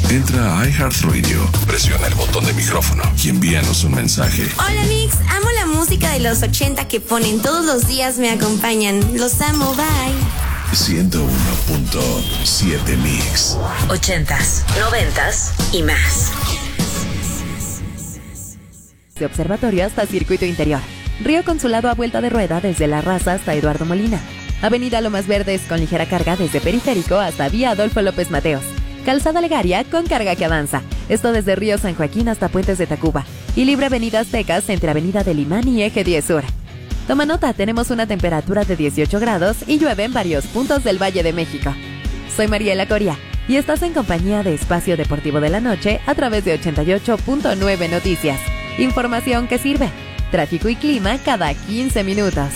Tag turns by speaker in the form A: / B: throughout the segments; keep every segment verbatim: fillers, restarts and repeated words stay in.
A: Entra a iHeartRadio, presiona el botón de micrófono y envíanos un mensaje.
B: Hola Mix, amo la música de los ochenta que ponen todos los días, me acompañan. Los amo, bye.
A: ciento uno punto siete Mix.
C: Ochentas, noventas y más.
D: De Observatorio hasta Circuito Interior. Río Consulado a vuelta de rueda desde La Raza hasta Eduardo Molina. Avenida Lomas Verdes con ligera carga desde Periférico hasta Vía Adolfo López Mateos. Calzada Legaria con carga que avanza. Esto desde Río San Joaquín hasta Puentes de Tacuba. Y Libre Avenida Aztecas entre Avenida del Imán y Eje diez Sur. Toma nota, tenemos una temperatura de dieciocho grados y llueve en varios puntos del Valle de México. Soy Mariela Coria y estás en compañía de Espacio Deportivo de la Noche a través de ochenta y ocho punto nueve Noticias. Información que sirve. Tráfico y clima cada quince minutos.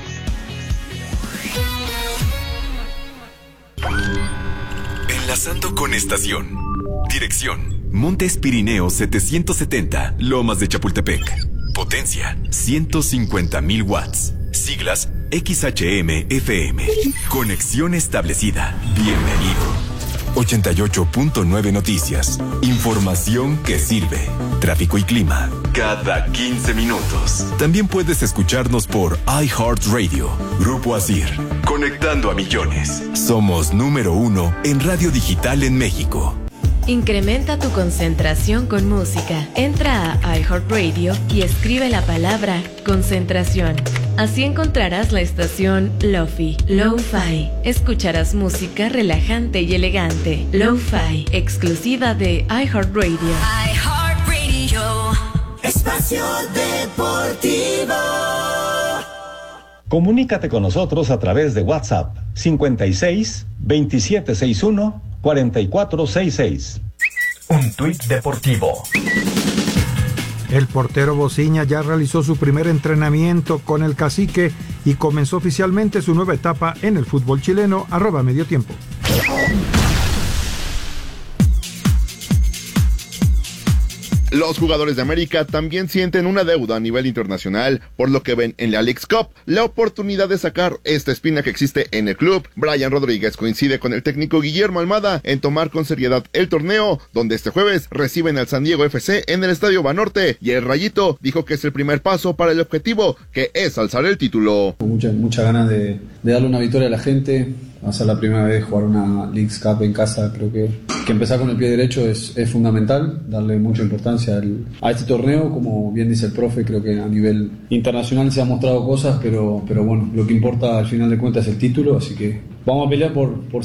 E: Enlazando con estación. Dirección: Montes Pirineos setecientos setenta, Lomas de Chapultepec. Potencia: ciento cincuenta mil watts. Siglas: X H M F M. Conexión establecida. Bienvenido. ochenta y ocho punto nueve Noticias. Información que sirve. Tráfico y clima cada quince minutos. También puedes escucharnos por iHeartRadio. Grupo Asir. Conectando a millones. Somos número uno en radio digital en México.
F: Incrementa tu concentración con música. Entra a iHeartRadio y escribe la palabra concentración. Así encontrarás la estación Lo-Fi, Lo-Fi. Escucharás música relajante y elegante. Lo-Fi, exclusiva de iHeartRadio.
G: iHeartRadio. Espacio Deportivo.
H: Comunícate con nosotros a través de WhatsApp cincuenta y seis, veintisiete sesenta y uno, cuarenta y cuatro sesenta y seis.
I: Un tuit deportivo.
J: El portero Bociña ya realizó su primer entrenamiento con el Cacique y comenzó oficialmente su nueva etapa en el fútbol chileno. Arroba medio tiempo.
K: Los jugadores de América también sienten una deuda a nivel internacional, por lo que ven en la Leagues Cup la oportunidad de sacar esta espina que existe en el club. Brian Rodríguez coincide con el técnico Guillermo Almada en tomar con seriedad el torneo, donde este jueves reciben al San Diego F C en el Estadio Banorte, y el Rayito dijo que es el primer paso para el objetivo, que es alzar el título.
L: Muchas mucha ganas de, de darle una victoria a la gente. Va a ser la primera vez jugar una Leagues Cup en casa. Creo que, que empezar con el pie derecho es, es fundamental, darle mucha importancia al, a este torneo. Como bien dice el profe, creo que a nivel internacional se han mostrado cosas, pero, pero bueno, lo que importa al final de cuentas es el título, así que vamos a pelear por, por